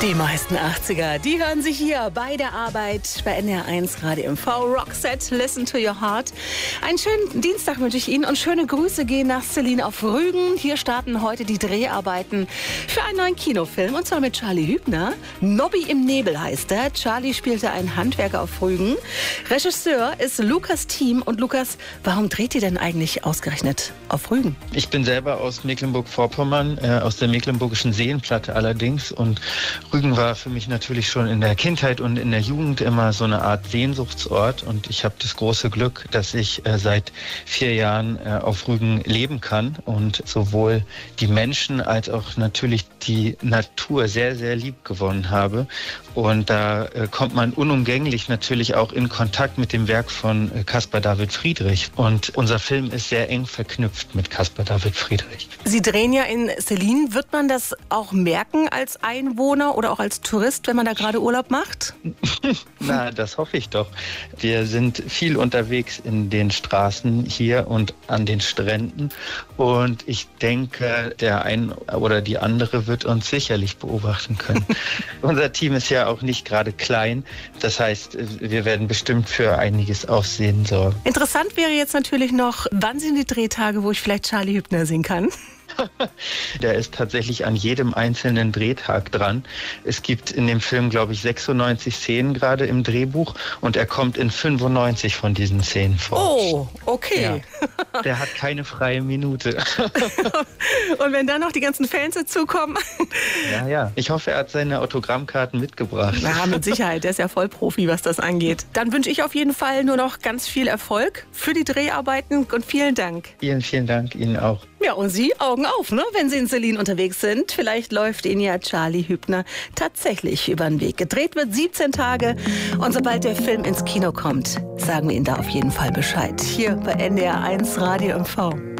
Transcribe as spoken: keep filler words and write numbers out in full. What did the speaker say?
Die meisten achtziger, die hören sich hier bei der Arbeit bei N D R eins Radio M V. Roxette, Listen to Your Heart. Einen schönen Dienstag wünsche ich Ihnen und schöne Grüße gehen nach Celine auf Rügen. Hier starten heute die Dreharbeiten für einen neuen Kinofilm und zwar mit Charlie Hübner. Nobby im Nebel heißt er. Charlie spielte einen Handwerker auf Rügen. Regisseur ist Lukas Thiem. Und Lukas, warum dreht ihr denn eigentlich ausgerechnet auf Rügen? Ich bin selber aus Mecklenburg-Vorpommern, äh, aus der Mecklenburgischen Seenplatte allerdings, und Rügen war für mich natürlich schon in der Kindheit und in der Jugend immer so eine Art Sehnsuchtsort, und ich habe das große Glück, dass ich äh, seit vier Jahren äh, auf Rügen leben kann und sowohl die Menschen als auch natürlich die Natur sehr, sehr lieb gewonnen habe. Und da äh, kommt man unumgänglich natürlich auch in Kontakt mit dem Werk von äh, Caspar David Friedrich. Und unser Film ist sehr eng verknüpft mit Caspar David Friedrich. Sie drehen ja in Celine. Wird man das auch merken als Einwohner oder auch als Tourist, wenn man da gerade Urlaub macht? Na, das hoffe ich doch. Wir sind viel unterwegs in den Straßen hier und an den Stränden. Und ich denke, der ein oder die andere wird uns sicherlich beobachten können. Unser Team ist ja auch nicht gerade klein. Das heißt, wir werden bestimmt für einiges Aufsehen sorgen. Interessant wäre jetzt natürlich noch, wann sind die Drehtage, wo ich vielleicht Charlie Hübner sehen kann? Der ist tatsächlich an jedem einzelnen Drehtag dran. Es gibt in dem Film, glaube ich, sechsundneunzig Szenen gerade im Drehbuch und er kommt in fünfundneunzig von diesen Szenen vor. Oh, okay. Ja, der hat keine freie Minute. Und wenn dann noch die ganzen Fans dazukommen? Ja, ja. Ich hoffe, er hat seine Autogrammkarten mitgebracht. Na, mit Sicherheit. Der ist ja voll Profi, was das angeht. Dann wünsche ich auf jeden Fall nur noch ganz viel Erfolg für die Dreharbeiten und vielen Dank. Vielen, vielen Dank Ihnen auch. Ja, und Sie, Augen auf, ne? Wenn Sie in Celine unterwegs sind. Vielleicht läuft Ihnen ja Charlie Hübner tatsächlich über den Weg. Gedreht wird siebzehn Tage. Und sobald der Film ins Kino kommt, sagen wir Ihnen da auf jeden Fall Bescheid. Hier bei N D R eins Radio M V.